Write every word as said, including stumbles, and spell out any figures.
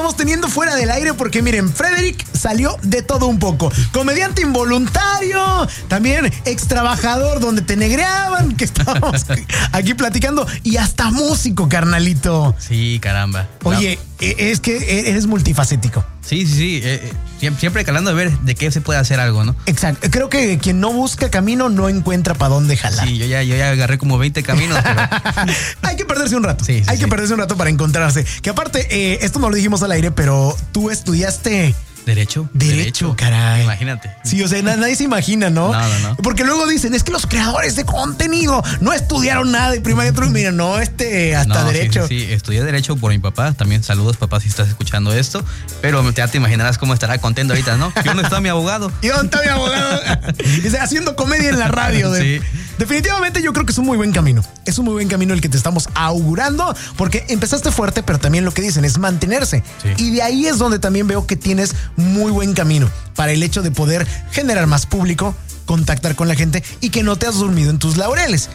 estábamos teniendo fuera del aire porque miren, Frederick salió de todo un poco. Comediante involuntario, también ex trabajador donde te negreaban, que estábamos aquí platicando, y hasta músico, carnalito. Sí, caramba. Oye, no. es que eres multifacético. Sí, sí, sí. Eh, siempre, siempre calando de ver de qué se puede hacer algo, ¿no? Exacto. Creo que quien no busca camino no encuentra para dónde jalar. Sí, yo ya, yo ya agarré como veinte caminos, pero... Hay que perderse un rato. Sí, sí, Hay sí. que perderse un rato para encontrarse. Que aparte, eh, esto no lo dijimos al aire, pero tú estudiaste... Derecho. Derecho, Derecho, caray. Imagínate. Sí, o sea, nadie se imagina, ¿no? No, no, no. Porque luego dicen, es que los creadores de contenido no estudiaron nada de primaria. Mira, no, este, hasta no, Derecho. Sí, sí, sí, estudié Derecho por mi papá. También saludos, papá, si estás escuchando esto. Pero ya te imaginarás cómo estará contento ahorita, ¿no? ¿Y dónde está mi abogado? ¿Y dónde está mi abogado? Dice, haciendo comedia en la radio. De... Sí. Definitivamente yo creo que es un muy buen camino. Es un muy buen camino el que te estamos augurando, porque empezaste fuerte, pero también lo que dicen es mantenerse. Sí. Y de ahí es donde también veo que tienes muy buen camino para el hecho de poder generar más público, contactar con la gente y que no te has dormido en tus laureles.